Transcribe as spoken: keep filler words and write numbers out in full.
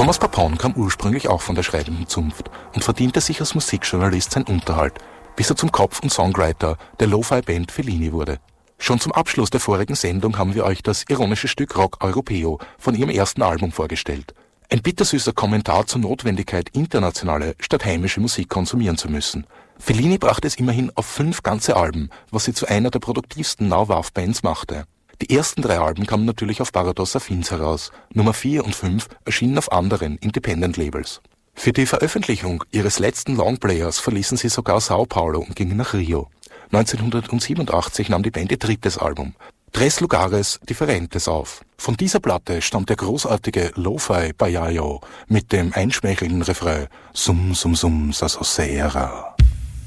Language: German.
Thomas Papon kam ursprünglich auch von der schreibenden Zunft und verdiente sich als Musikjournalist seinen Unterhalt, bis er zum Kopf und Songwriter der Lo-Fi-Band Fellini wurde. Schon zum Abschluss der vorigen Sendung haben wir euch das ironische Stück Rock Europeo von ihrem ersten Album vorgestellt. Ein bittersüßer Kommentar zur Notwendigkeit, internationale statt heimische Musik konsumieren zu müssen. Fellini brachte es immerhin auf fünf ganze Alben, was sie zu einer der produktivsten Now-Wave-Bands machte. Die ersten drei Alben kamen natürlich auf Paradox Affins heraus. Nummer vier und fünf erschienen auf anderen Independent-Labels. Für die Veröffentlichung ihres letzten Longplayers verließen sie sogar Sao Paulo und gingen nach Rio. neunzehnhundertsiebenundachtzig nahm die Band ihr drittes Album, Tres Lugares Diferentes, auf. Von dieser Platte stammt der großartige Lo-Fi Bayayo mit dem einschmeichelnden Refrain Sum Sum Sum Sa Sosera.